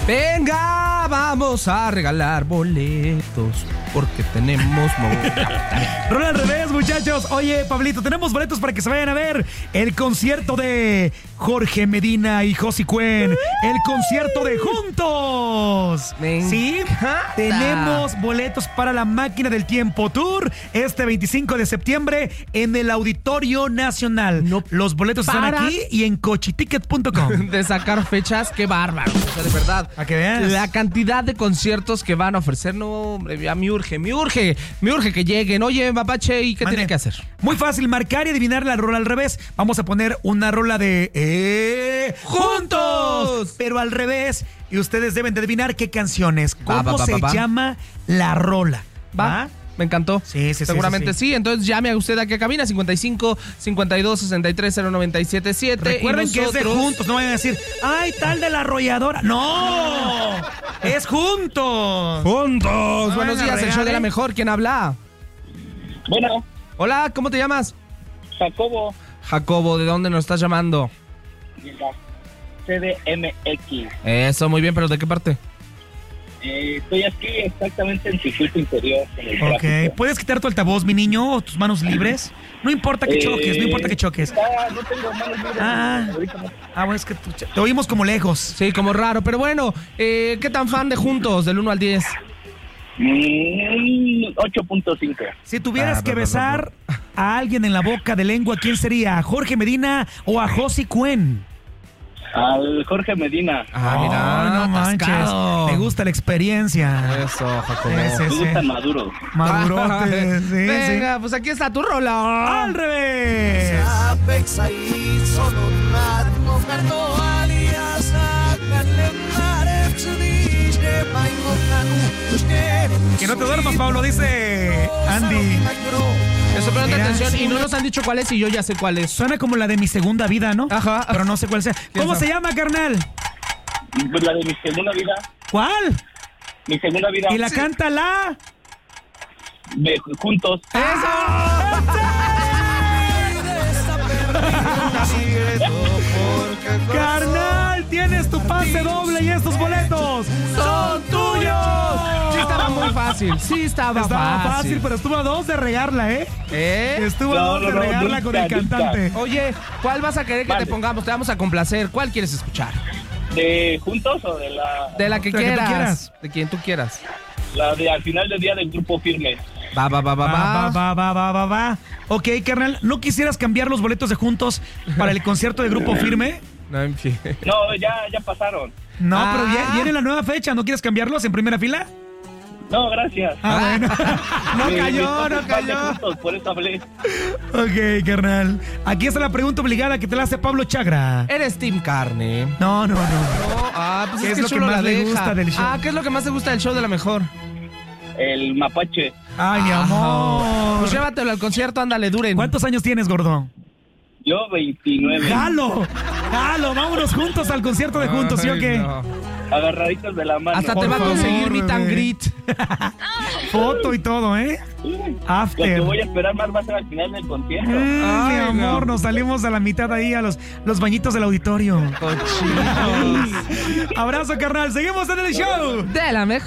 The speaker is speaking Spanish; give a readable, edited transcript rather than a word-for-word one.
Venga, vamos a regalar boletos porque tenemos... Rola al revés, muchachos. Oye, Pablito, tenemos boletos para que se vayan a ver el concierto de Jorge Medina y Josie Cuen. El concierto de Juntos. ¿Sí? Tenemos boletos para la Máquina del Tiempo Tour este 25 de septiembre en el Auditorio Nacional. Los boletos están aquí y en cochiticket.com. De sacar fechas, qué bárbaro. O sea, de verdad. A que veas. La cantidad de conciertos que van a ofrecer, no, hombre, ya me urge que lleguen. Oye, Mapache, ¿y qué tiene que hacer? Muy fácil, marcar y adivinar la rola al revés. Vamos a poner una rola de ¡Juntos! Pero al revés. Y ustedes deben de adivinar qué canciones. ¿Cómo se llama la rola? ¿Va? Me encantó. Sí. Seguramente sí. Entonces llame a usted aquí a cabina 55 52 63 0977. Recuerden que es de Juntos. No vayan a decir, ¡ay, tal de la arrolladora! ¡No! ¡Es Juntos! ¡Juntos! Buenos días, el show de la mejor. ¿Quién habla? Bueno. Hola, ¿cómo te llamas? Jacobo. Jacobo, ¿de dónde nos estás llamando? CDMX. Eso, muy bien, pero ¿de qué parte? Estoy aquí exactamente en circuito interior. Ok, ¿puedes quitar tu altavoz, mi niño, o tus manos libres? No importa que choques, no importa que choques. No tengo manos libres. Bueno, es que te oímos como lejos. Sí, como raro, pero bueno, ¿qué tan fan de Juntos, del 1 al 10? 8.5. Si tuvieras que besar a alguien en la boca de lengua, ¿quién sería? ¿A Jorge Medina o a Josie Cuen? Al Jorge Medina. Mira, no manches. Me gusta la experiencia. Eso, Jacobo. Me gustan maduros. Madurote. Sí, venga, pues aquí está tu rola. Al revés. Que no te duermas, Pablo, dice Andy. Eso, pero atención, y no nos han dicho cuál es y yo ya sé cuál es. Suena como la de Mi Segunda Vida, ¿no? Ajá. Pero no sé cuál sea. ¿Cómo se llama, carnal? Pues la de Mi Segunda Vida. ¿Cuál? Mi Segunda Vida. Y la canta la... de Juntos. ¡Carnal! Tienes tu pase doble y estos boletos son tuyos. Sí estaba muy fácil. Sí estaba fácil, pero estuvo a dos de regarla, ¿eh? Estuvo a dos de regarla con el cantante. Oye, ¿cuál vas a querer que te pongamos? Te vamos a complacer. ¿Cuál quieres escuchar? ¿De Juntos o de la...? De la que quieras. De quien tú quieras. La de Al Final del Día del Grupo Firme. Va. Ok, carnal, ¿no quisieras cambiar los boletos de Juntos para el concierto de Grupo Firme? No, ya pasaron. No, pero viene la nueva fecha. ¿No quieres cambiarlos en primera fila? No, gracias. Bueno. No cayó. Juntos, por eso hablé. Ok, carnal. Aquí está la pregunta obligada que te la hace Pablo Chagra. ¿Eres Team Carne? No. Pues ¿Qué es lo que más le gusta del show? ¿Qué es lo que más te gusta del show de la mejor? El Mapache. Ay, mi amor. Pues llévatelo al concierto, ándale, duren. ¿Cuántos años tienes, gordo? Yo, 29. ¡Jalo! Vámonos juntos al concierto de Juntos, ¿sí o qué? No. Agarraditos de la mano. Hasta te va a conseguir meet and greet. Foto y todo, ¿eh? After. Lo que voy a esperar más va a ser al final del concierto. Mi amor, nos salimos a la mitad ahí a los bañitos del auditorio. Cochinos. Abrazo, carnal. Seguimos en el show De la mejor.